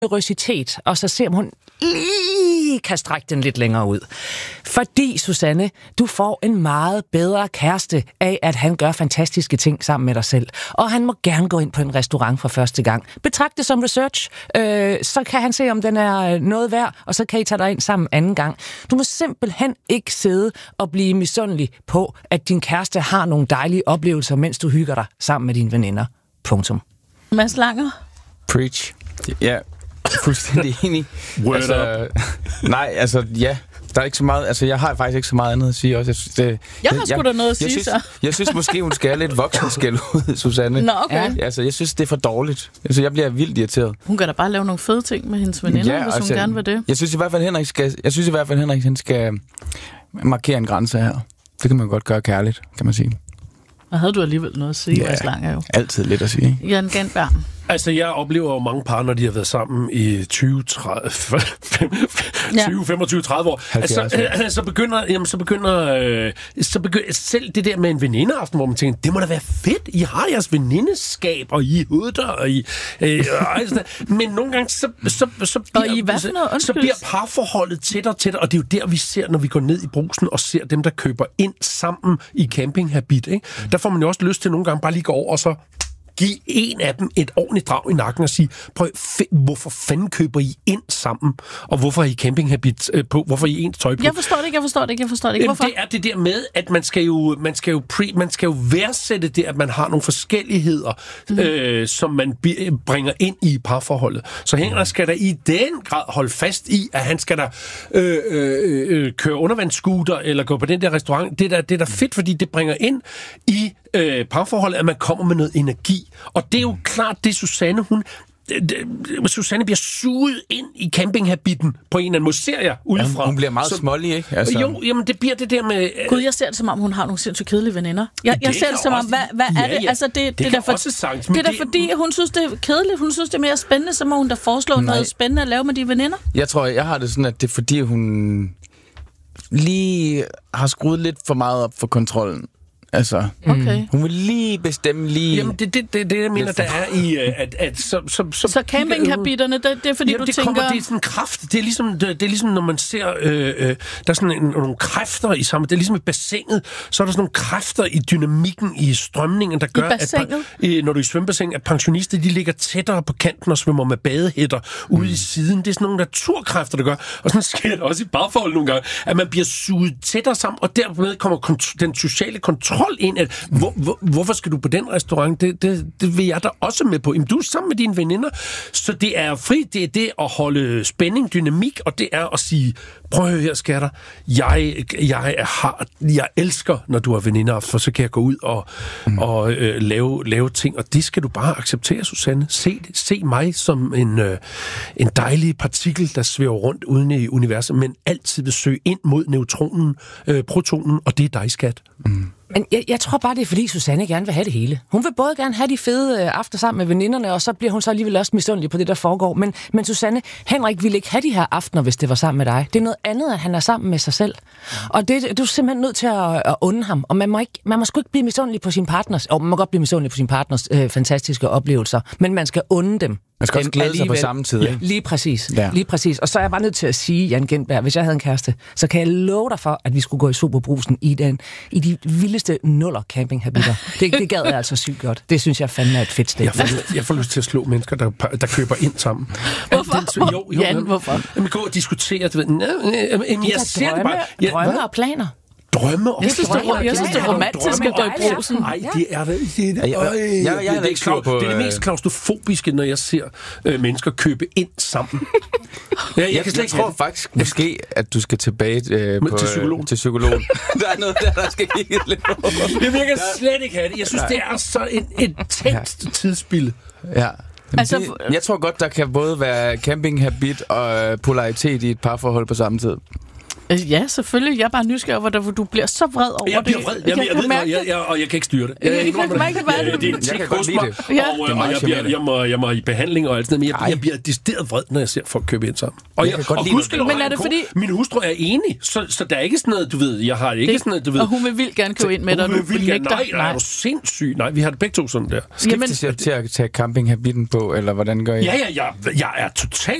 generøsitet, og så ser hun lige kan strække den lidt længere ud. Fordi, Susanne, du får en meget bedre kæreste af, at han gør fantastiske ting sammen med dig selv. Og han må gerne gå ind på en restaurant for første gang. Betragt det som research, så kan han se, om den er noget værd, og så kan I tage dig ind sammen anden gang. Du må simpelthen ikke sidde og blive misundelig på, at din kæreste har nogle dejlige oplevelser, mens du hygger dig sammen med dine veninder. Punktum. Mads Langer? Preach. Ja, fuldstændig enig. Nej, altså, ja. Der er ikke så meget, altså jeg har faktisk ikke så meget andet at sige også. Jeg har sgu da noget at sige, så. Jeg synes måske, hun skal have lidt voksenskæld ud, Susanne. Nå, okay. Ja, altså, jeg synes, det er for dårligt. Altså, jeg bliver vildt irriteret. Hun kan da bare lave nogle fede ting med hendes veninder, hvis hun gerne vil det. Jeg synes i hvert fald, Henrik skal markere en grænse her. Det kan man godt gøre kærligt, kan man sige. Og havde du alligevel noget at sige, Mads Langer jo? Altid lidt at sige. Jan Gantberg. Altså, jeg oplever jo mange par, når de har været sammen i 20, 25, 30 år. Så begynder selv det der med en venindeaften, hvor man tænker, det må da være fedt. I har jeres venindeskab, og I udder, og I... men nogle gange, så bliver parforholdet tættere og tættere, og det er jo der, vi ser, når vi går ned i Brugsen og ser dem, der køber ind sammen i campinghabit. Ikke? Der får man jo også lyst til nogle gange bare lige gå over og så give en af dem et ordentligt drag i nakken og sige, prøv, hvorfor fanden køber I ind sammen? Og hvorfor er I campinghabit på? Hvorfor er I ens tøj på? Jeg forstår det ikke. Hvorfor? Det er det der med, at man skal jo værdsætte det, at man har nogle forskelligheder, som man bringer ind i parforholdet. Så Henrik skal der i den grad holde fast i, at han skal der køre undervandsscooter eller gå på den der restaurant. Det er der fedt, fordi det bringer ind i parforholdet, at man kommer med noget energi. Og det er jo klart, det Susanne bliver suget ind i campinghabitten på en eller anden måde, ser jeg udefra. Hun bliver meget smålig, ikke? Altså. Jo, jamen det bliver det der med... Gud, jeg ser det som om, hun har nogle sindssygt kedelige veninder. Jeg ser det som om, hvad er det? Altså, det er da fordi, hun synes, det er kedeligt. Hun synes, det er mere spændende, så må hun da foreslå noget spændende at lave med de veninder. Jeg tror, jeg har det sådan, at det er fordi, hun lige har skruet lidt for meget op for kontrollen. Altså, hun vil lige bestemme lige... Jamen, det jeg mener, der er i... Så campinghabitterne, det er fordi, du tænker... Det er sådan en kraft. Det er ligesom, når man ser... der er sådan nogle kræfter i sammen. Det er ligesom i bassinet. Så er der sådan nogle kræfter i dynamikken, i strømningen, der gør, at når du er i svømmebassin, at pensionister, de ligger tættere på kanten og svømmer med badehætter ude i siden. Det er sådan nogle naturkræfter, der gør. Og sådan sker det også i parforhold nogle gange, at man bliver suget tættere sammen, og dermed kommer den sociale kontrol ind, at hvorfor skal du på den restaurant? Det vil jeg da også med på. Jamen, du er sammen med dine veninder, så det er fri, det er det at holde spænding, dynamik, og det er at sige, prøv at høre her, skatter, jeg elsker, når du har veninder, for så kan jeg gå ud og lave ting, og det skal du bare acceptere, Susanne. Se mig som en dejlig partikel, der svæver rundt uden i universet, men altid vil søge ind mod neutronen, protonen, og det er dig, skat. Men jeg tror bare, det er fordi Susanne gerne vil have det hele. Hun vil både gerne have de fede aftener sammen med veninderne, og så bliver hun så alligevel også misundelig på det, der foregår. Men Susanne, Henrik ville ikke have de her aftener, hvis det var sammen med dig. Det er noget andet, at han er sammen med sig selv. Og du er simpelthen nødt til at unde ham. Og man må sgu ikke blive misundelig på sin partners... man må godt blive misundelig på sin partners fantastiske oplevelser, men man skal unde dem. Man skal også glæde sig på samme tid, ikke? Lige præcis. Ja. Lige præcis. Og så er jeg bare nødt til at sige, Jan Gintberg, hvis jeg havde en kæreste, så kan jeg love dig for, at vi skulle gå i Superbrugsen i de vildeste nuller campinghabiter. Det gad jeg altså sygt godt. Det synes jeg fandme er et fedt sted. Jeg får lyst til at slå mennesker, der køber ind sammen. Hvorfor? Jan, hvorfor? Jamen, gå og diskutere. Jeg ser det bare. Drømme og planer. Drømme og jeg synes, det er romantisk at gå i Brugsen. Nej, det er det. Det er det mest klaustrofobiske, når jeg ser mennesker købe ind sammen. Jeg tror faktisk måske, at du skal tilbage til psykologen. Der er noget der skal kigge lidt på. Jeg kan slet ikke have det. Jeg synes, det er så et tænkt tidsspil. Ja. Altså, jeg tror godt, der kan både være campinghabit og polaritet i et parforhold på samme tid. Ja, selvfølgelig. Jeg er bare nysgerrig over, hvor du bliver så vred over det. Jeg bliver vred. Jeg ved, og jeg kan ikke styre det. Jeg kan mærke det. Det er en ting hos mig, og jeg må i behandling og alt sådan noget, men jeg bliver decideret vred, når jeg ser folk købe ind sammen. Og men er det fordi... Min hustru er enig, så der er ikke sådan noget, du ved, jeg har ikke sådan noget, du ved... Og hun vil vildt gerne købe ind med dig, og du nægter. Nej, er du sindssyg? Nej, vi har det begge to sådan der. Skiftes jeg til at tage campinghabitten på, eller hvordan gør I? Ja, jeg er totalt